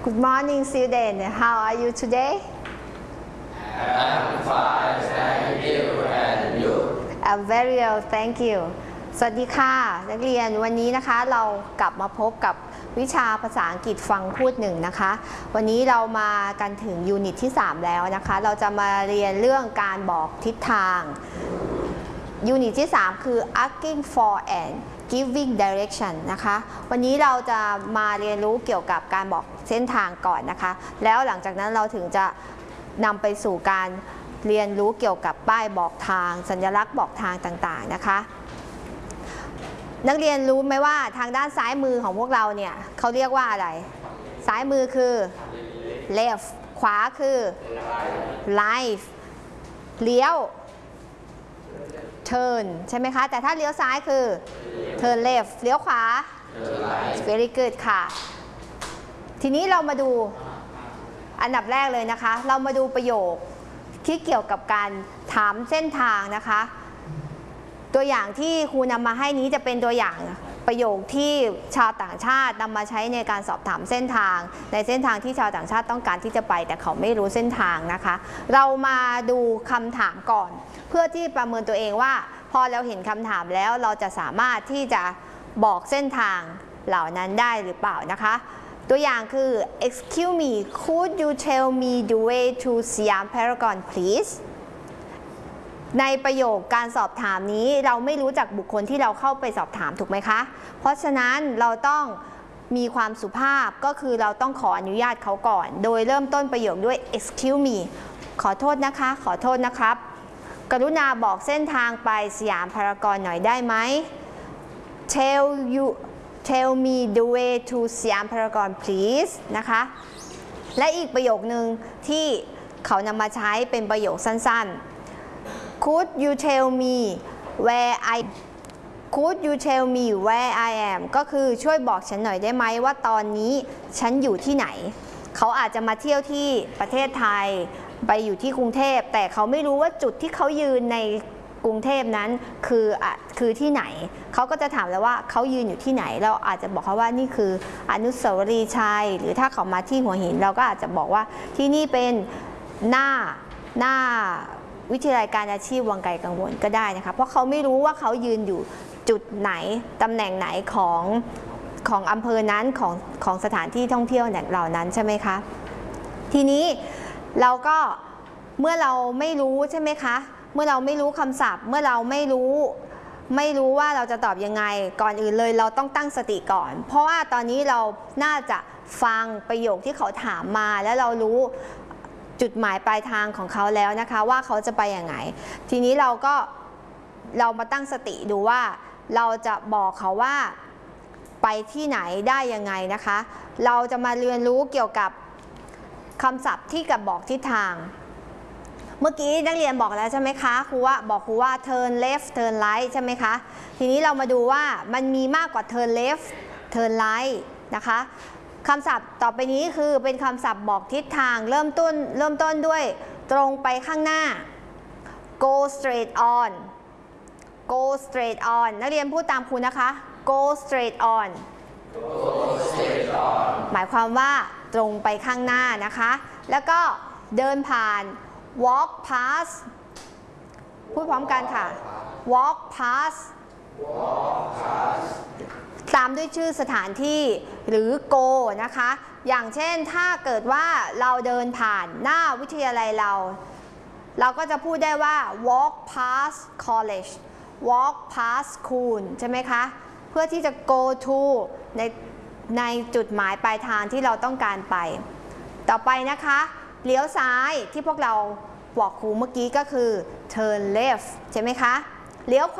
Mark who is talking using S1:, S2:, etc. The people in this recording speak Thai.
S1: Good morning, student. How are you today?
S2: I'm fine, thank you. And you?
S1: I'm very well, thank you. สวัสดีค่ะนักเรียนวันนี้นะคะเรากลับมาพบกับวิชาภาษาอังกฤษฟังพูดหนึ่งนะคะวันนี้เรามากันถึงยูนิตที่3แล้วนะคะเราจะมาเรียนเรื่องการบอกทิศทางยูนิตที่3คือ asking for and giving direction นะคะวันนี้เราจะมาเรียนรู้เกี่ยวกับการบอกเส้นทางก่อนนะคะแล้วหลังจากนั้นเราถึงจะนำไปสู่การเรียนรู้เกี่ยวกับป้ายบอกทางสัญลักษณ์บอกทางต่างๆนะคะนักเรียนรู้ไหมว่าทางด้านซ้ายมือของพวกเราเนี่ยเขาเรียกว่าอะไรซ้ายมือคือ left ขวาคือ right เลี้ยว turn ใช่ไหมคะแต่ถ้าเลี้ยวซ้ายคือ turn left เลี้ยวขวา very good ค่ะทีนี้เรามาดูอันดับแรกเลยนะคะเรามาดูประโยคที่เกี่ยวกับการถามเส้นทางนะคะตัวอย่างที่ครูนำมาให้นี้จะเป็นตัวอย่างประโยคที่ชาวต่างชาตินำมาใช้ในการสอบถามเส้นทางในเส้นทางที่ชาวต่างชาติต้องการที่จะไปแต่เขาไม่รู้เส้นทางนะคะเรามาดูคำถามก่อนเพื่อที่ประเมินตัวเองว่าพอเราเห็นคำถามแล้วเราจะสามารถที่จะบอกเส้นทางเหล่านั้นได้หรือเปล่านะคะตัวอย่างคือ Excuse me could you tell me the way to Siam Paragon please ในประโยคการสอบถามนี้เราไม่รู้จักบุคคลที่เราเข้าไปสอบถามถูกไหมคะเพราะฉะนั้นเราต้องมีความสุภาพก็คือเราต้องขออนุญาตเขาก่อนโดยเริ่มต้นประโยคด้วย Excuse me ขอโทษนะคะขอโทษนะครับกรุณาบอกเส้นทางไปสยามพารากอนหน่อยได้ไหม Tell me the way to สยามพารากอน please นะคะและอีกประโยคนึงที่เขานำมาใช้เป็นประโยคสั้นๆCould you tell me where I am ก็คือช่วยบอกฉันหน่อยได้ไหมว่าตอนนี้ฉันอยู่ที่ไหนเขาอาจจะมาเที่ยวที่ประเทศไทยไปอยู่ที่กรุงเทพแต่เขาไม่รู้ว่าจุดที่เขายืนในกรุงเทพนั้นคือที่ไหนเขาก็จะถามแล้วว่าเขายืนอยู่ที่ไหนเราอาจจะบอกเขาว่านี่คืออนุสาวรีย์ชัยหรือถ้าเขามาที่หัวหินเราก็อาจจะบอกว่าที่นี่เป็นหน้าวิทยาลัยการอาชีพวังไกลกังวลก็ได้นะคะเพราะเขาไม่รู้ว่าเขายืนอยู่จุดไหนตำแหน่งไหนของอำเภอนั้นของสถานที่ท่องเที่ยวเหล่านั้นใช่ไหมคะทีนี้เราก็เมื่อเราไม่รู้ใช่ไหมคะเมื่อเราไม่รู้คำศัพท์เมื่อเราไม่รู้ว่าเราจะตอบยังไงก่อนอื่นเลยเราต้องตั้งสติก่อนเพราะว่าตอนนี้เราน่าจะฟังประโยคที่เขาถามมาแล้วเรารู้จุดหมายปลายทางของเขาแล้วนะคะว่าเขาจะไปยังไงทีนี้เรามาตั้งสติดูว่าเราจะบอกเขาว่าไปที่ไหนได้ยังไงนะคะเราจะมาเรียนรู้เกี่ยวกับคำศัพท์ที่กับบอกทิศทางเมื่อกี้นักเรียนบอกแล้วใช่ไหมคะครูว่า turn left turn right ใช่ไหมคะทีนี้เรามาดูว่ามันมีมากกว่า turn left turn right นะคะคำศัพท์ต่อไปนี้คือเป็นคำศัพท์บอกทิศทางเริ่มต้นด้วยตรงไปข้างหน้า go straight on นักเรียนพูดตามครูนะคะ go straight on หมายความว่าตรงไปข้างหน้านะคะแล้วก็เดินผ่าน walk past พูดพร้อมกันค่ะ walk past ตามด้วยชื่อสถานที่หรือ go นะคะอย่างเช่นถ้าเกิดว่าเราเดินผ่านหน้าวิทยาลัยเราก็จะพูดได้ว่า walk past college walk past school ใช่ไหมคะเพื่อที่จะ go to ในจุดหมายปลายทางที่เราต้องการไปต่อไปนะคะเลี้ยวซ้ายที่พวกเราบอกครูเมื่อกี้ก็คือ turn left ใช่ไหมคะเลี้ยวขวา